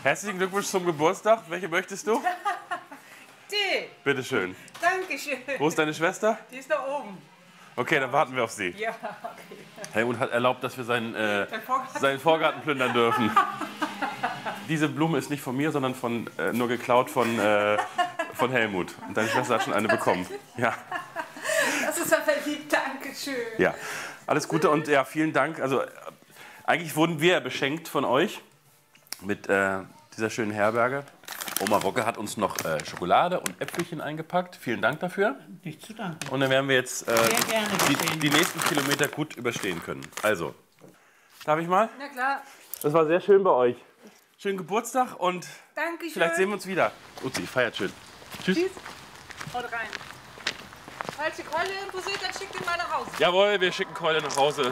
Herzlichen Glückwunsch zum Geburtstag. Welche möchtest du? Die. Bitte schön. Dankeschön. Wo ist deine Schwester? Die ist da oben. Okay, dann warten wir auf sie. Ja, okay. Helmut hat erlaubt, dass wir seinen Vorgarten plündern dürfen. Diese Blume ist nicht von mir, sondern nur geklaut von Helmut. Und deine Schwester hat schon eine bekommen. Ja. Das ist aber lieb, Dankeschön. Ja, alles Gute und ja, vielen Dank. Also eigentlich wurden wir beschenkt von euch mit dieser schönen Herberge. Oma Wocke hat uns noch Schokolade und Äpfelchen eingepackt. Vielen Dank dafür. Nicht zu danken. Und dann werden wir jetzt Sehr gerne die nächsten Kilometer gut überstehen können. Also, darf ich mal? Na klar. Das war sehr schön bei euch. Schönen Geburtstag und Dankeschön. vielleicht sehen wir uns wieder. Uzi, feiert schön. Tschüss. Tschüss. Haut rein. Falls ihr Keule irgendwo seht, dann schickt ihn mal nach Hause. Jawohl, wir schicken Keule nach Hause.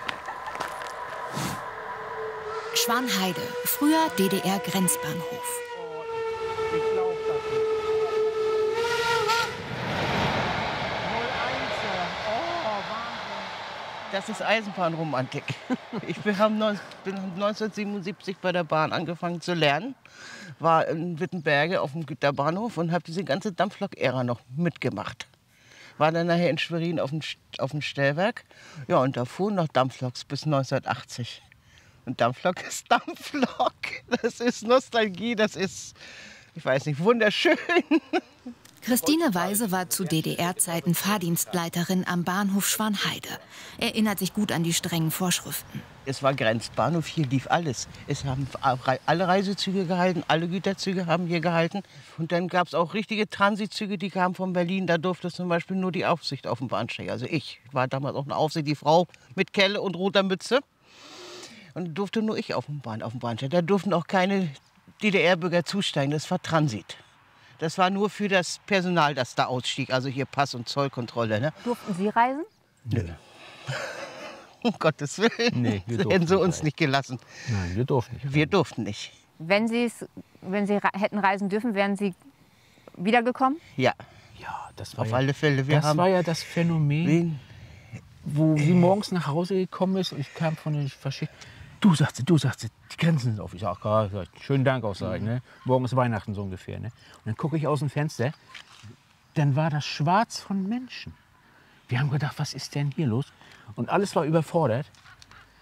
Schwanheide, früher DDR-Grenzbahnhof. Ich glaub das nicht. 01er. Oh, Wahnsinn. Das ist Eisenbahnromantik. Ich bin 1977 bei der Bahn angefangen zu lernen, war in Wittenberge auf dem Güterbahnhof und habe diese ganze Dampflok-Ära noch mitgemacht. War dann nachher in Schwerin auf dem Stellwerk. Ja, und da fuhren noch Dampfloks bis 1980. Und Dampflok ist Dampflok. Das ist Nostalgie, das ist, ich weiß nicht, wunderschön. Christine Weise war zu DDR-Zeiten Fahrdienstleiterin am Bahnhof Schwanheide. Erinnert sich gut an die strengen Vorschriften. Es war Grenzbahnhof, hier lief alles. Es haben alle Reisezüge gehalten, alle Güterzüge haben hier gehalten. Und dann gab es auch richtige Transitzüge, die kamen von Berlin. Da durfte zum Beispiel nur die Aufsicht auf dem Bahnsteig. Also ich war damals auch eine Aufsicht, die Frau mit Kelle und roter Mütze. Und durfte nur ich auf dem Bahnsteig. Da durften auch keine DDR-Bürger zusteigen, das war Transit. Das war nur für das Personal, das da ausstieg, also hier Pass- und Zollkontrolle. Ne? Durften Sie reisen? Nö. Um Gottes Willen. Nee, wir das durften hätten sie nicht uns reisen. nicht gelassen. Nein, wir durften nicht. Wir durften nicht. Wenn Sie hätten reisen dürfen, wären Sie wiedergekommen? Ja, Ja, das war auf ja, alle Fälle. das war ja das Phänomen, Wen? wo sie morgens nach Hause gekommen ist und ich kam von den verschiedenen. Du sagst, die Grenzen sind auf. Ich sag, ja, schönen Dank auch, sag ich, ne? Morgen ist Weihnachten so ungefähr. Ne? Und dann gucke ich aus dem Fenster, dann war das schwarz von Menschen. Wir haben gedacht, was ist denn hier los? Und alles war überfordert.